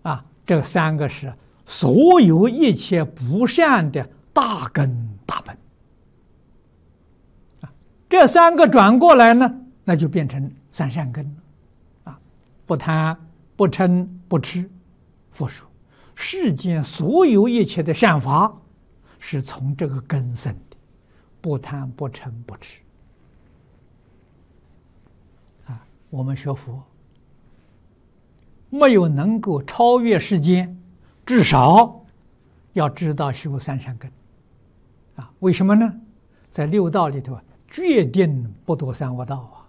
这三个是所有一切不善的大根大本。这三个转过来呢，那就变成三善根了。不贪、不嗔、不痴。佛说，世间所有一切的善法是从这个根生的，不贪、不嗔、不痴。我们学佛，没有能够超越世间，至少要知道修三善根。为什么呢？在六道里头，决定不堕三恶道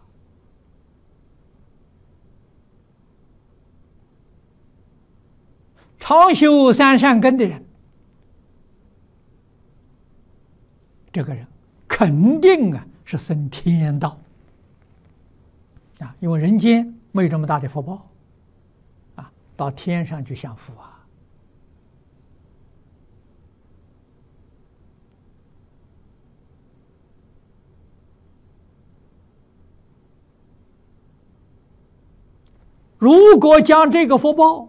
常修三善根的人，这个人肯定是生天道。因为人间没有这么大的福报，到天上去享福如果将这个福报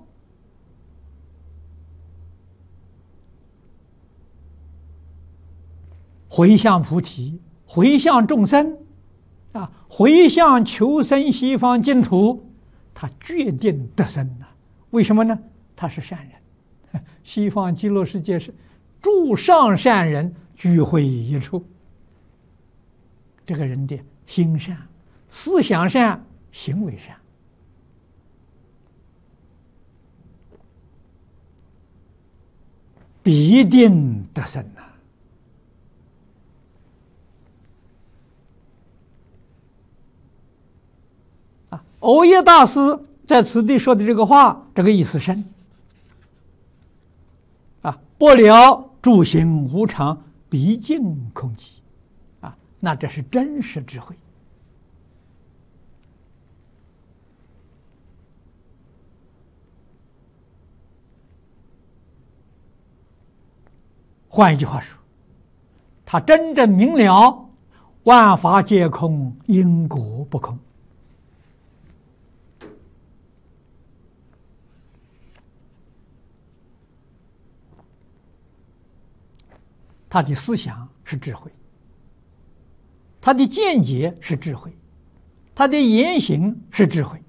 回向菩提，回向众生，回向求生西方净土，他决定得生为什么呢？他是善人，西方极乐世界是诸上善人聚会一处。这个人的心善、思想善、行为善，必定得生藕益大师在此地说的这个话，这个意思深不了诸行无常，毕竟空寂那这是真实智慧。换一句话说，他真正明了万法皆空，因果不空。他的思想是智慧，他的见解是智慧，他的言行是智慧。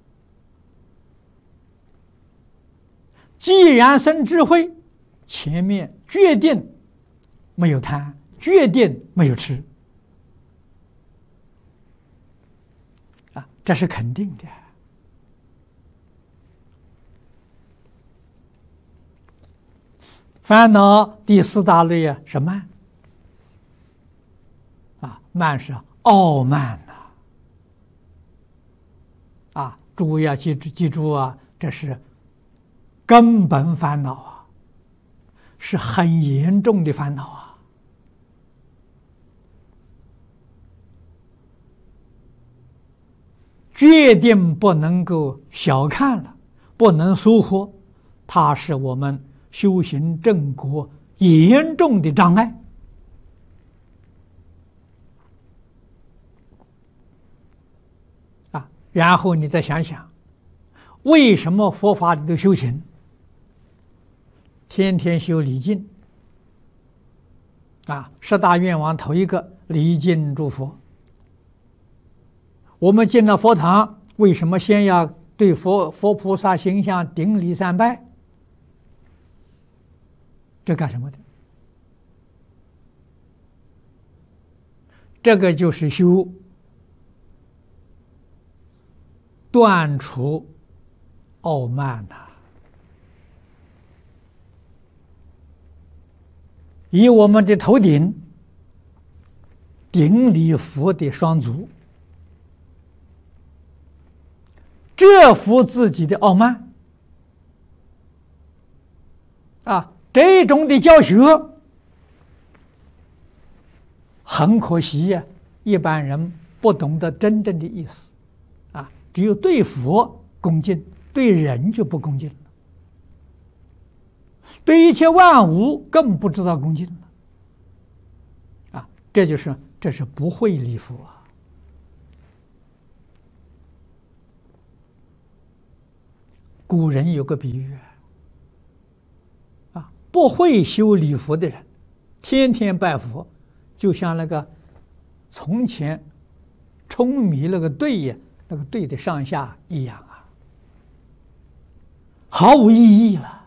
既然生智慧，前面决定没有贪，决定没有痴这是肯定的。烦恼第四大类是慢慢是傲慢诸位要记住这是根本烦恼是很严重的烦恼决定不能够小看了，不能疏忽，它是我们修行正果严重的障碍然后你再想想，为什么佛法里头修行天天修礼敬十大愿望头一个礼敬诸佛。我们进了佛堂，为什么先要对佛菩萨形象顶礼三拜？这干什么的？这个就是修断除傲慢以我们的头顶顶礼佛的双足，折服自己的傲慢这种的教学很可惜一般人不懂得真正的意思只有对佛恭敬，对人就不恭敬了，对一切万物更不知道恭敬了这是不会礼佛古人有个比喻啊，不会修礼佛的人，天天拜佛，就像那个从前舂米那个队呀，那个队的上下一样啊，毫无意义了。